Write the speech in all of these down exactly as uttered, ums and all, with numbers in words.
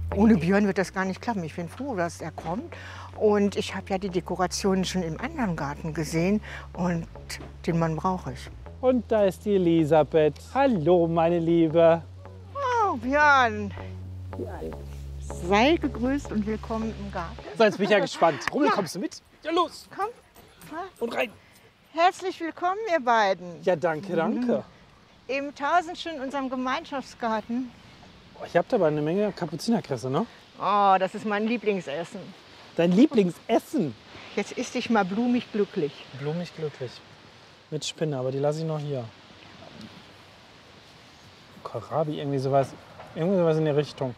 Ohne Björn wird das gar nicht klappen. Ich bin froh, dass er kommt. Und ich habe ja die Dekorationen schon im anderen Garten gesehen. Und den Mann brauche ich. Und da ist die Elisabeth. Hallo, meine Liebe. Oh, Björn. Sei gegrüßt und willkommen im Garten. So, jetzt bin ich ja gespannt. Rummel, Ja. kommst du mit? Ja, los. Komm. Und rein. Herzlich willkommen, ihr beiden. Ja, danke, danke. Im Tausendschön, unserem Gemeinschaftsgarten. Oh, ich habe da aber eine Menge Kapuzinerkresse, ne? Oh, das ist mein Lieblingsessen. Dein Lieblingsessen? Jetzt isst dich mal blumig glücklich. Blumig glücklich. Mit Spinne, aber die lasse ich noch hier. Kohlrabi, irgendwie sowas. Irgendwie sowas in die Richtung.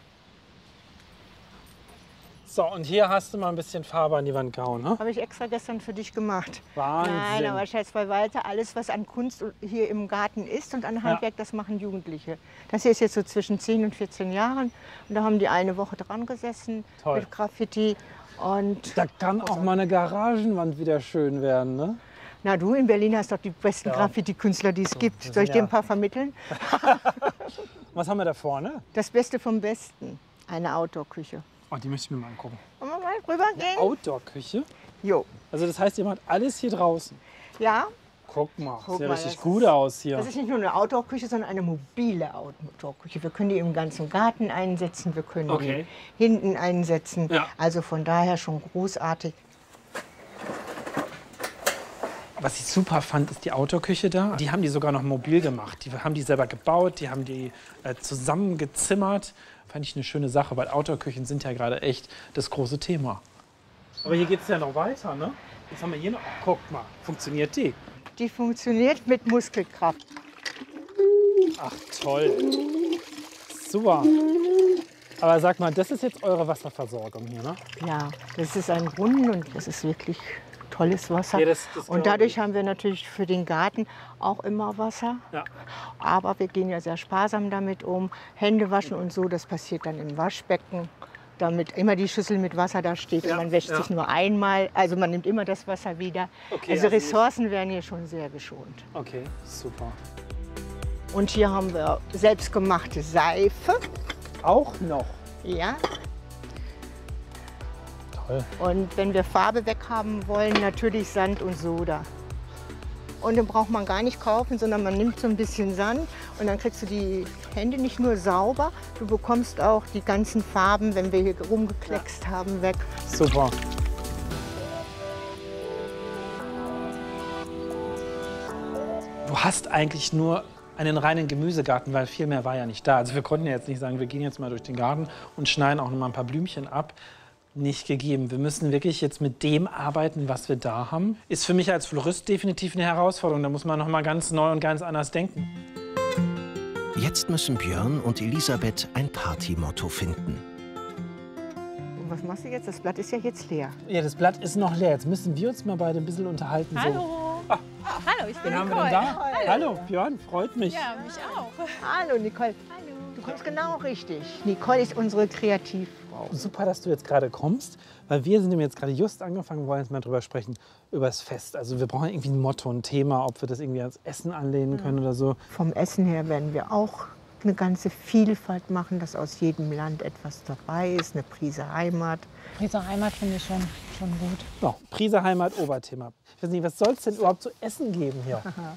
So, und hier hast du mal ein bisschen Farbe an die Wand gehauen, ne? Habe ich extra gestern für dich gemacht. Wahnsinn. Nein, aber Schatz, bei weiter alles, was an Kunst hier im Garten ist und an Handwerk, das machen Jugendliche. Das hier ist jetzt so zwischen zehn und vierzehn Jahren. Und da haben die eine Woche dran gesessen Toll. mit Graffiti. Und Da kann auch mal eine Garagenwand wieder schön werden, ne? na, du in Berlin hast doch die besten Ja. Graffiti-Künstler, die es gibt. das Soll ich sind dir ja- ein paar vermitteln? Was haben wir da vorne? Das Beste vom Besten. Eine Outdoor-Küche. Oh, die möchte ich mir mal angucken. Wollen wir mal rübergehen? Outdoor-Küche? Jo. Also das heißt, ihr macht alles hier draußen. Ja, Guck mal, Guck sieht mal, richtig das gut ist- aus hier. das ist nicht nur eine Outdoor-Küche, sondern eine mobile Outdoor-Küche. Wir können die im ganzen Garten einsetzen, wir können Okay. die hinten einsetzen. Ja. Also von daher schon großartig. Was ich super fand, ist die Outdoor-Küche da. Die haben die sogar noch mobil gemacht. Die haben die selber gebaut, die haben die äh, zusammengezimmert. Fand ich eine schöne Sache, weil Outdoor-Küchen sind ja gerade echt das große Thema. Aber hier geht es ja noch weiter, ne? Jetzt haben wir hier noch, guck mal, funktioniert die? Die funktioniert mit Muskelkraft. Ach toll. Super. Aber sag mal, das ist jetzt eure Wasserversorgung hier, ne? Ja, das ist ein Brunnen und das ist wirklich tolles Wasser. Ja, das- das und glaub dadurch ich. haben wir natürlich für den Garten auch immer Wasser. Ja. Aber wir gehen ja sehr sparsam damit um. Hände waschen und so, das passiert dann im Waschbecken. Damit immer die Schüssel mit Wasser da steht Ja, und man wäscht ja. sich nur einmal. Also man nimmt immer das Wasser wieder. Okay, also also nicht- Ressourcen werden hier schon sehr geschont. Okay, super. Und hier haben wir selbstgemachte Seife. Auch noch. Ja. Toll. Und wenn wir Farbe weghaben wollen, natürlich Sand und Soda. Und den braucht man gar nicht kaufen, sondern man nimmt so ein bisschen Sand und dann kriegst du die Hände nicht nur sauber, du bekommst auch die ganzen Farben, wenn wir hier rumgekleckst haben, weg. Super. Du hast eigentlich nur einen reinen Gemüsegarten, weil viel mehr war ja nicht da. Also wir konnten ja jetzt nicht sagen, wir gehen jetzt mal durch den Garten und schneiden auch noch mal ein paar Blümchen ab. Nicht gegeben. Wir müssen wirklich jetzt mit dem arbeiten, was wir da haben. Ist für mich als Florist definitiv eine Herausforderung. Da muss man noch mal ganz neu und ganz anders denken. Jetzt müssen Björn und Elisabeth ein Partymotto finden. Und was machst du jetzt? Das Blatt ist ja jetzt leer. Ja, das Blatt ist noch leer. Jetzt müssen wir uns mal beide ein bisschen unterhalten. Hallo. Ah. Hallo, ich bin Wen haben wir Nicole. denn da? Hallo, Björn, freut mich. Ja, mich auch. Hallo Nicole. Hallo. Du kommst genau richtig. Nicole ist unsere Kreativfrau. Super, dass du jetzt gerade kommst, weil wir sind nämlich jetzt gerade just angefangen, wollen jetzt mal drüber sprechen, über das Fest. Also wir brauchen irgendwie ein Motto, ein Thema, ob wir das irgendwie als Essen anlehnen können oder so. Vom Essen her werden wir auch eine ganze Vielfalt machen, dass aus jedem Land etwas dabei ist, eine Prise Heimat. Diese Heimat finde ich schon, schon gut. So, Prise Heimat, Oberthema. Ich weiß nicht, was soll es denn überhaupt zu essen geben hier?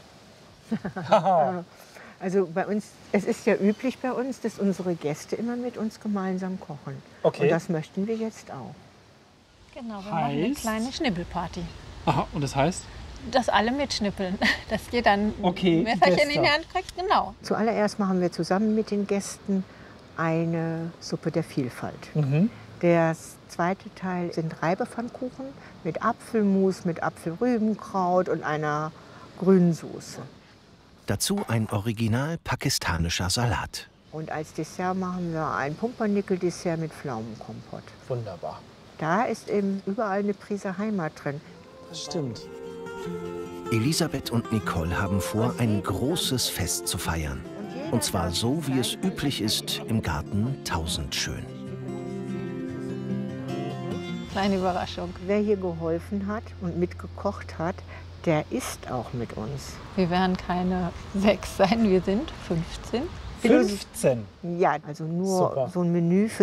Also bei uns, es ist ja üblich bei uns, dass unsere Gäste immer mit uns gemeinsam kochen. Okay. Und das möchten wir jetzt auch. Genau, wir machen eine Heißt? kleine Schnippelparty. Aha, und das heißt? Dass alle mitschnippeln. Dass jeder ein Okay, Messerchen in die Gäste. Hand kriegt. Genau. Zuallererst machen wir zusammen mit den Gästen eine Suppe der Vielfalt. Mhm. Der zweite Teil sind Reibepfannkuchen mit Apfelmus, mit Apfelrübenkraut und einer grünen Soße. Dazu ein original pakistanischer Salat. Und als Dessert machen wir ein Pumpernickel-Dessert mit Pflaumenkompott. Wunderbar. Da ist eben überall eine Prise Heimat drin. Das stimmt. Elisabeth und Nicole haben vor, ein großes Fest zu feiern. Und zwar so, wie es üblich ist im Garten Tausendschön. Kleine Überraschung. Wer hier geholfen hat und mitgekocht hat, der isst auch mit uns. Wir werden keine sechs sein, wir sind fünfzehn. fünfzehn. Ja, also nur Super. so ein Menü für